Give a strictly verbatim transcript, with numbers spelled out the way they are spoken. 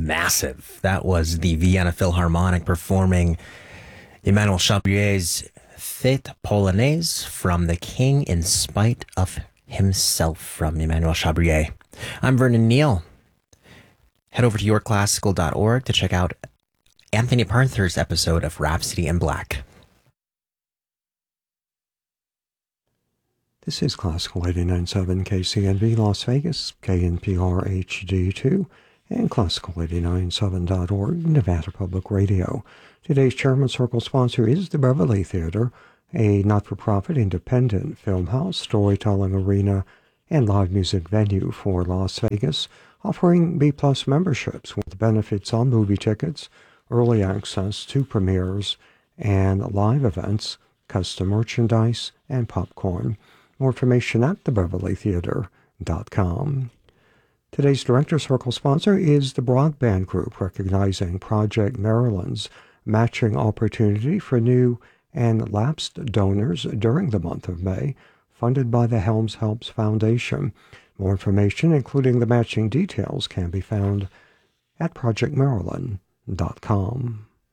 massive. That was the Vienna Philharmonic performing Emmanuel Chabrier's Fête Polonaise from The King in Spite of Himself from Emmanuel Chabrier. I'm Vernon Neal. Head over to your classical dot org to check out Anthony Parthur's episode of Rhapsody in Black. This is Classical eighty-nine point seven K C N V Las Vegas, K N P R H D two, and Classical eighty-nine point seven dot org, Nevada Public Radio. Today's Chairman Circle sponsor is the Beverly Theater, a not-for-profit independent film house, storytelling arena, and live music venue for Las Vegas, offering B-plus memberships with benefits on movie tickets, early access to premieres, and live events, custom merchandise, and popcorn. More information at the beverly theater dot com. Today's Director Circle sponsor is the Broadband Group, recognizing Project Maryland's matching opportunity for new and lapsed donors during the month of May, funded by the Helms Helps Foundation. More information, including the matching details, can be found at project maryland dot com.